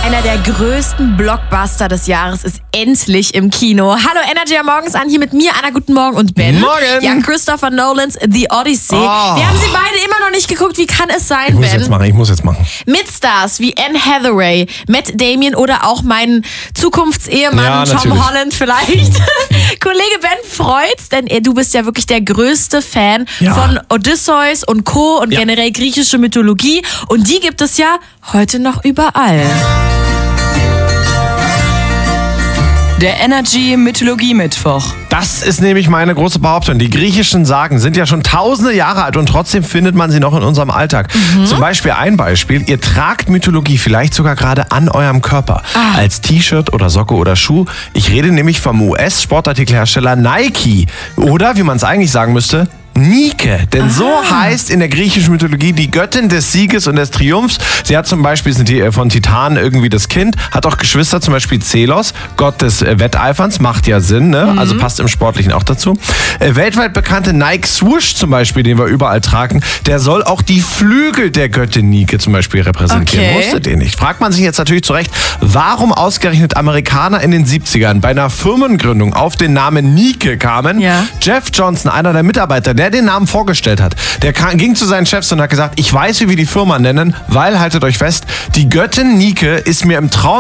Einer der größten Blockbuster des Jahres ist endlich im Kino. Hallo Energy am Morgens an, hier mit mir, Anna, guten Morgen und Ben. Morgen. Ja, Christopher Nolans The Odyssey. Wir haben sie beide immer noch nicht geguckt. Wie kann es sein, Ich Ben? muss jetzt machen. Mit Stars wie Anne Hathaway, Matt Damon oder auch mein Zukunftsehemann Ja, Tom natürlich. Holland vielleicht. Kollege Ben freut's, denn du bist ja wirklich der größte Fan von Odysseus und Co. und generell griechische Mythologie. Und die gibt es ja heute noch überall. Der Energy Mythologie Mittwoch. Das ist nämlich meine große Behauptung. Die griechischen Sagen sind ja schon tausende Jahre alt und trotzdem findet man sie noch in unserem Alltag. Zum Beispiel ein Beispiel. Ihr tragt Mythologie vielleicht sogar gerade an eurem Körper. Als T-Shirt oder Socke oder Schuh. Ich rede nämlich vom US-Sportartikelhersteller Nike. Oder, wie man es eigentlich sagen müsste, Nike, denn so heißt in der griechischen Mythologie die Göttin des Sieges und des Triumphs. Sie hat zum Beispiel von Titanen irgendwie das Kind, hat auch Geschwister, zum Beispiel Zelos, Gott des Wetteiferns, macht ja Sinn, ne? Also passt im Sportlichen auch dazu. Weltweit bekannte Nike Swoosh zum Beispiel, den wir überall tragen, der soll auch die Flügel der Göttin Nike zum Beispiel repräsentieren. Okay. Wusstet ihr nicht? Fragt man sich jetzt natürlich zu Recht, warum ausgerechnet Amerikaner in den 70ern bei einer Firmengründung auf den Namen Nike kamen? Ja. Jeff Johnson, einer der Mitarbeiter, der den Namen vorgestellt hat, der ging zu seinen Chefs und hat gesagt, ich weiß, wie wir die Firma nennen, weil, haltet euch fest, die Göttin Nike ist mir im Traum